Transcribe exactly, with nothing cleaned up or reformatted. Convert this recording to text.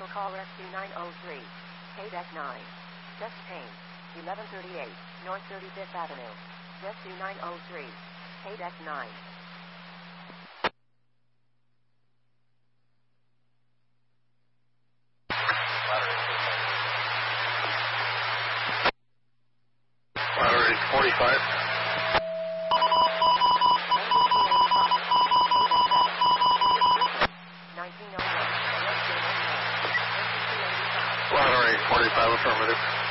Commercial call Rescue nine oh three. K-Deck nine. Chest pain. eleven thirty-eight, North thirty-fifth Avenue. Rescue nine oh three. K-Deck nine. Ladder forty-five. Ladder forty-five, affirmative.